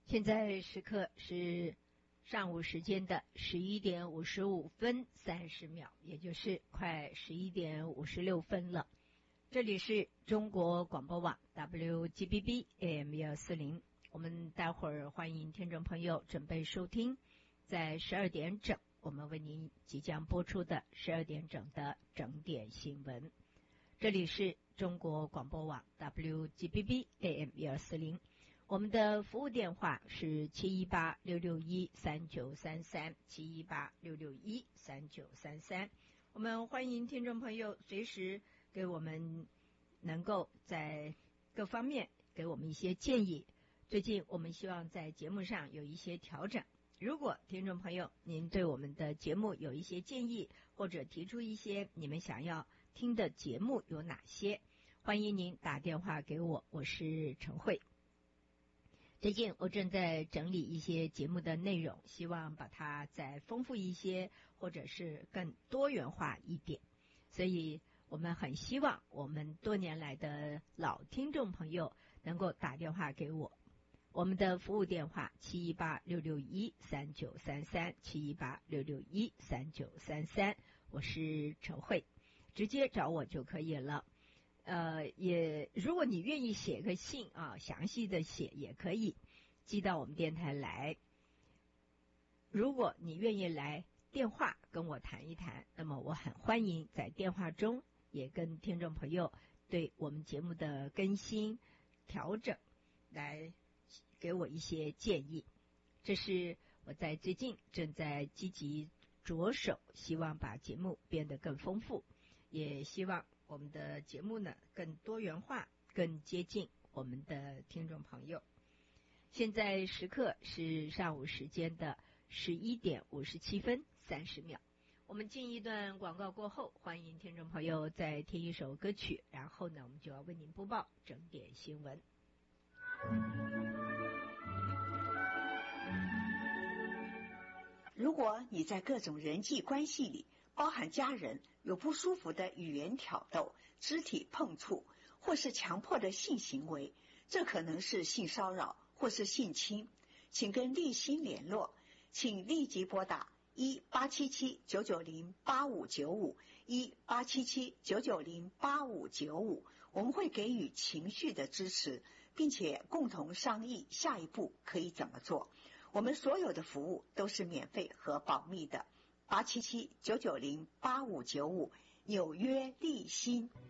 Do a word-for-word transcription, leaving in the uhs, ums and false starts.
现在时刻是上午时间的十一点五十五分三十秒，也就是快十一点五十六分了。这里是中国广播网 W G B B A M 一二四零，我们待会儿欢迎听众朋友准备收听，在十二点整，我们为您即将播出的十二点整的整点新闻。这里是中国广播网 W G B B A M 一二四零。我们的服务电话是七一八六六一三九三三，七一八六六一三九三三。我们欢迎听众朋友随时给我们能够在各方面给我们一些建议。最近我们希望在节目上有一些调整。如果听众朋友您对我们的节目有一些建议，或者提出一些你们想要听的节目有哪些，欢迎您打电话给我，我是陈慧。最近我正在整理一些节目的内容，希望把它再丰富一些，或者是更多元化一点。所以我们很希望我们多年来的老听众朋友能够打电话给我。我们的服务电话七一八六六一三九三三，七一八六六一三九三三，我是陈慧，直接找我就可以了。呃，也如果你愿意写个信啊，详细的写也可以寄到我们电台来。如果你愿意来电话跟我谈一谈，那么我很欢迎在电话中也跟听众朋友对我们节目的更新调整来给我一些建议。这是我在最近正在积极着手，希望把节目变得更丰富，也希望我们的节目呢更多元化，更接近我们的听众朋友。现在时刻是上午时间的十一点五十七分三十秒。我们进一段广告过后，欢迎听众朋友再听一首歌曲，然后呢我们就要为您播报整点新闻。 如果你在各种人际关系里，包含家人，有不舒服的语言挑逗、肢体碰触，或是强迫的性行为，这可能是性骚扰或是性侵，请跟立新联络，请立即拨打一八七七九九零八五九五一八七七九九零八五九五，我们会给予情绪的支持，并且共同商议下一步可以怎么做。我们所有的服务都是免费和保密的。八七七九九零八五九五，纽约立新。